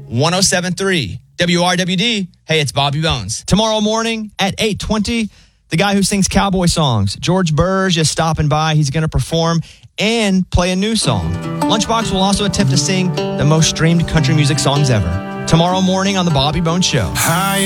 107.3 WRWD. Hey, it's Bobby Bones. Tomorrow morning at 8:20, the guy who sings cowboy songs, George Burge, is stopping by. He's going to perform and play a new song. Lunchbox will also attempt to sing the most streamed country music songs ever. Tomorrow morning on The Bobby Bones Show. High